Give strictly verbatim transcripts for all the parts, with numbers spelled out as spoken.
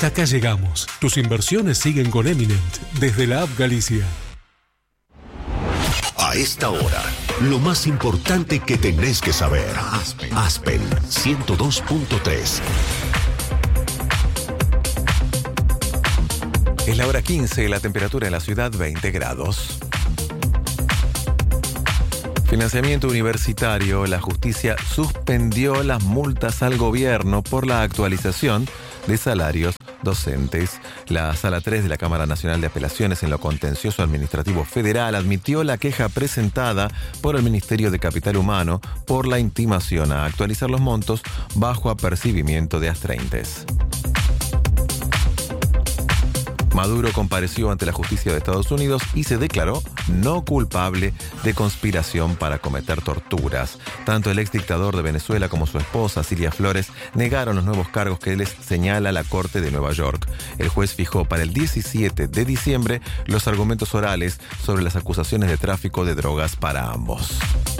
Hasta acá llegamos. Tus inversiones siguen con Eminent desde la app Galicia. A esta hora, lo más importante que tenés que saber. Aspen, Aspen ciento dos punto tres. Es la hora quince, la temperatura en la ciudad veinte grados. Financiamiento universitario. La justicia suspendió las multas al gobierno por la actualización de salarios docentes. La Sala tres de la Cámara Nacional de Apelaciones en lo Contencioso Administrativo Federal admitió la queja presentada por el Ministerio de Capital Humano por la intimación a actualizar los montos bajo apercibimiento de astreintes. Maduro compareció ante la justicia de Estados Unidos y se declaró no culpable de conspiración para cometer torturas. Tanto el exdictador de Venezuela como su esposa, Cilia Flores, negaron los nuevos cargos que les señala la Corte de Nueva York. El juez fijó para el diecisiete de diciembre los argumentos orales sobre las acusaciones de tráfico de drogas para ambos.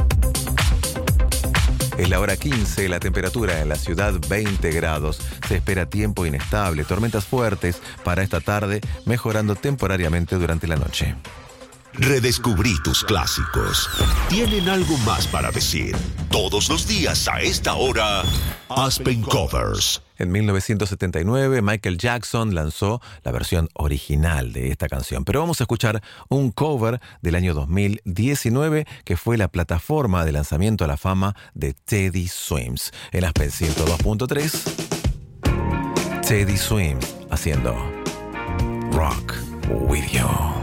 Es la hora quince, la temperatura en la ciudad veinte grados. Se espera tiempo inestable, tormentas fuertes para esta tarde, mejorando temporariamente durante la noche. Redescubrí tus clásicos. Tienen algo más para decir. Todos los días a esta hora, Aspen Covers. En mil novecientos setenta y nueve, Michael Jackson lanzó la versión original de esta canción. Pero vamos a escuchar un cover del año dos mil diecinueve, que fue la plataforma de lanzamiento a la fama de Teddy Swims. En Aspen ciento dos punto tres, Teddy Swims haciendo Rock With You.